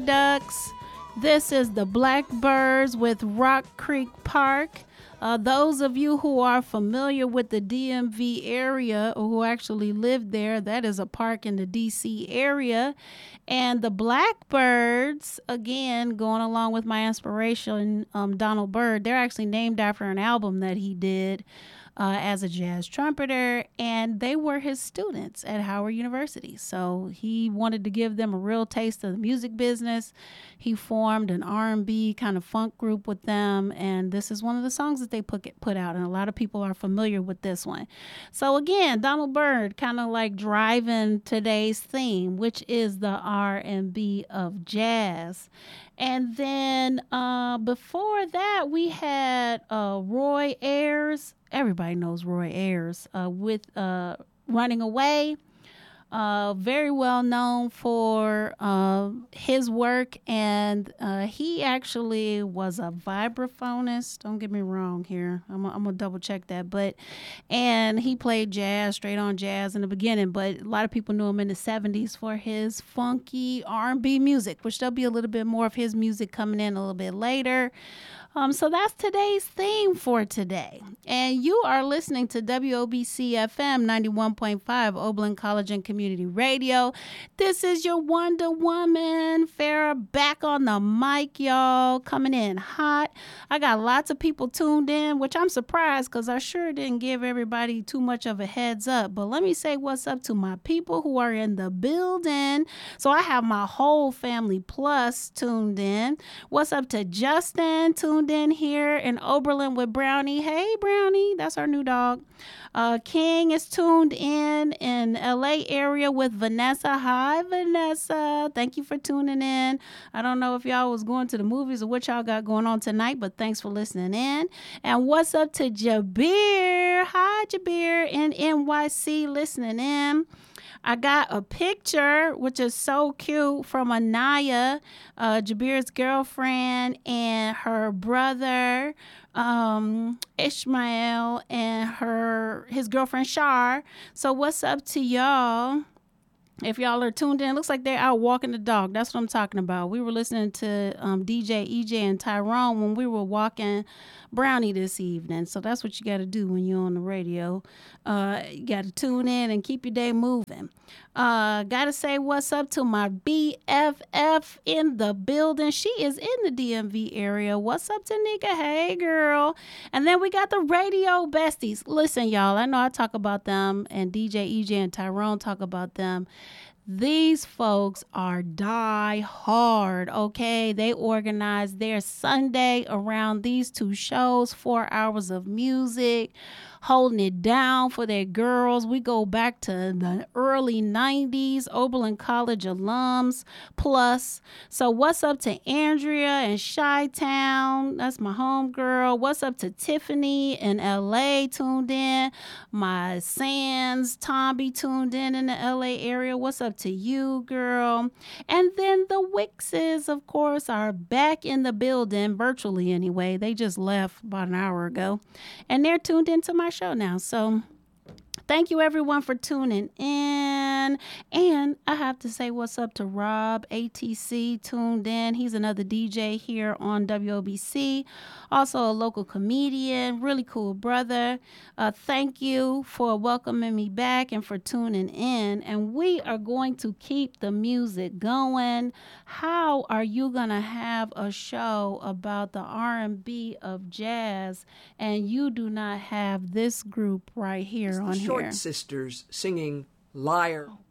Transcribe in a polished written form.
Ducks. This is the Blackbirds with Rock Creek Park. Those of you who are familiar with the DMV area or who actually live there, that is a park in the DC area. And the Blackbirds, again, going along with my inspiration, Donald Byrd, they're actually named after an album that he did as a jazz trumpeter, and they were his students at Howard University. So he wanted to give them a real taste of the music business. He formed an R&B kind of funk group with them, and this is one of the songs that they put out, and a lot of people are familiar with this one. So again, Donald Byrd kind of like driving today's theme, which is the R&B of jazz. And then before that, we had Roy Ayers. Everybody knows Roy Ayers with Running Away. Very well known for his work, and he actually was a vibraphonist. Don't get me wrong here. I'm gonna double check that. And he played jazz, straight on jazz in the beginning, but a lot of people knew him in the 70s for his funky R&B music, which there'll be a little bit more of his music coming in a little bit later. So that's today's theme for today. And you are listening to WOBC FM 91.5 Oberlin College and Community Radio. This is your Wonder Woman, Farrah, back on the mic, y'all, coming in hot. I got lots of people tuned in, which I'm surprised because I sure didn't give everybody too much of a heads up. But let me say what's up to my people who are in the building. So I have my whole family plus tuned in. What's up to Justin, tuned in here in Oberlin with Brownie. Hey, Brownie, that's our new dog. King is tuned in LA area with Vanessa. Hi, Vanessa. Thank you for tuning in. I don't know if y'all was going to the movies or what y'all got going on tonight, but thanks for listening in. And what's up to Jabir? Hi, Jabir in NYC listening in. I got a picture, which is so cute, from Anaya, Jabir's girlfriend, and her brother, Ishmael, and his girlfriend, Shar. So what's up to y'all? If y'all are tuned in, it looks like they're out walking the dog. That's what I'm talking about. We were listening to DJ, EJ, and Tyrone when we were walking Brownie this evening. So that's what you got to do when you're on the radio. You got to tune in and keep your day moving. Got to say what's up to my BFF in the building. She is in the DMV area. What's up to Nika? Hey, girl. And then we got the radio besties. Listen, y'all, I know I talk about them, and DJ, EJ, and Tyrone talk about them. These folks are die hard, okay? They organize their Sunday around these two shows, 4 hours of music, holding it down for their girls. We go back to the early 90s, Oberlin College alums plus. So what's up to Andrea and Chi-Town? That's my homegirl. What's up to Tiffany in LA tuned in? My Sands, Tomby tuned in the LA area. What's up to you, girl? And then the Wixes, of course, are back in the building, virtually anyway. They just left about an hour ago. And they're tuned into my show now. So thank you everyone for tuning in. And I have to say what's up to Rob ATC tuned in. He's another DJ here on WOBC. Also a local comedian, really cool brother. Thank you for welcoming me back and for tuning in. And we are going to keep the music going. How are you going to have a show about the R&B of jazz and you do not have this group right here on here? Short Sisters singing Liar.